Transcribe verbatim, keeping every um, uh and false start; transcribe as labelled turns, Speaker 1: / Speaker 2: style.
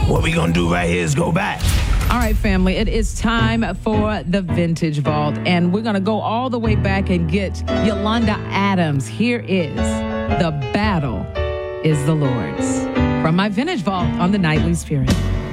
Speaker 1: what we gonna do right here is go back.
Speaker 2: All right, family, it is time for the Vintage Vault, and we're going to go all the way back and get Yolanda Adams. Here is The Battle is the Lord's from my Vintage Vault on the Nightly Spirit.